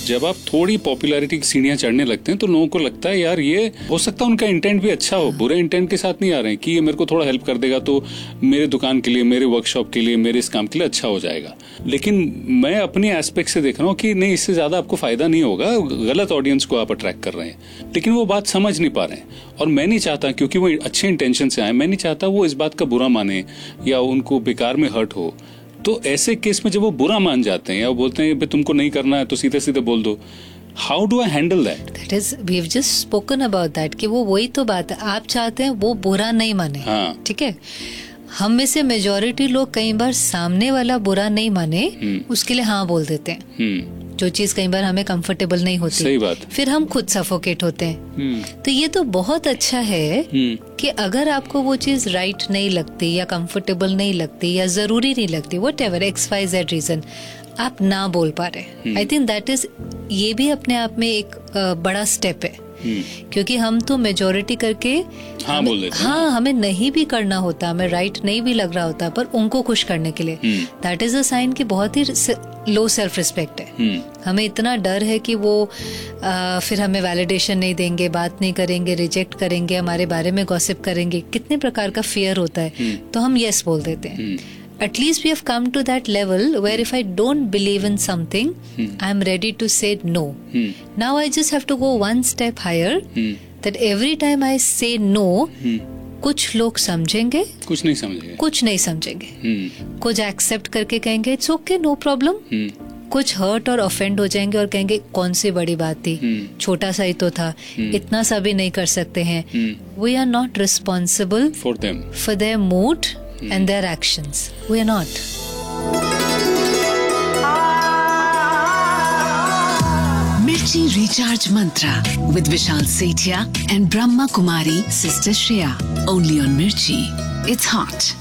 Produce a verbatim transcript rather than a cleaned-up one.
जब आप थोड़ी पॉपुलैरिटी की सीढ़ियां चढ़ने लगते हैं तो लोगों को लगता है यार ये हो सकता है उनका इंटेंट भी अच्छा हो, बुरे इंटेंट के साथ नहीं आ रहे हैं कि ये मेरे को थोड़ा हेल्प कर देगा तो मेरे दुकान के लिए, मेरे वर्कशॉप के लिए, मेरे इस काम के लिए अच्छा हो जाएगा। लेकिन मैं अपने एस्पेक्ट से देख रहा हूँ कि नहीं, इससे ज्यादा आपको फायदा नहीं होगा, गलत ऑडियंस को आप अट्रैक्ट कर रहे हैं। लेकिन वो बात समझ नहीं पा रहे हैं और मैं नहीं चाहता, क्योंकि वो अच्छे इंटेंशन से आए, मैं नहीं चाहता वो इस बात का बुरा माने या उनको बेकार में हर्ट हो। तो ऐसे केस में जब वो बुरा मान जाते हैं या वो बोलते हैं तुमको नहीं करना है तो सीधे सीधे बोल दो, how do I handle that? That is we have just spoken about that कि वो वही तो बात है, आप चाहते हैं वो बुरा नहीं माने। हाँ। ठीक है, हम में से मेजोरिटी लोग कई बार सामने वाला बुरा नहीं माने उसके लिए हाँ बोल देते हैं, जो चीज कई बार हमें कंफर्टेबल नहीं होती। सही बात। फिर हम खुद सफोकेट होते हैं। तो ये तो बहुत अच्छा है कि अगर आपको वो चीज राइट नहीं लगती या कंफर्टेबल नहीं लगती या जरूरी नहीं लगती, whatever x Y Z reason, आप ना बोल पा रहे, आई थिंक दैट इज, ये भी अपने आप में एक uh, बड़ा स्टेप है। क्योंकि हम तो मेजोरिटी करके हाँ हमें, बोल देते हाँ हमें नहीं भी करना होता, हमें राइट नहीं भी लग रहा होता, पर उनको खुश करने के लिए, दैट इज अ साइन कि बहुत ही लो सेल्फ रिस्पेक्ट है। हमें इतना डर है कि वो आ, फिर हमें वैलिडेशन नहीं देंगे, बात नहीं करेंगे, रिजेक्ट करेंगे, हमारे बारे में गॉसिप करेंगे, कितने प्रकार का फियर होता है, तो हम यस बोल देते हैं। At least we have come to that level where if I don't believe in something, hmm. I'm ready to say no. Hmm. Now I just have to go one step higher. Hmm. That every time I say no, hmm. कुछ लोग समझेंगे, कुछ नहीं समझेंगे, कुछ नहीं समझेंगे, hmm. कुछ एक्सेप्ट करके कहेंगे इट्स ओके, नो प्रॉब्लम, कुछ हर्ट और ऑफेंड हो जाएंगे और कहेंगे कौन सी बड़ी बात थी, hmm. छोटा सा ही तो था, hmm. इतना सा भी नहीं कर सकते हैं। We are not responsible for them, for their mood and their actions. We are not. Mirchi Recharge Mantra with Vishal Sethia and Brahma Kumari Sister Shreya. Only on Mirchi. It's hot.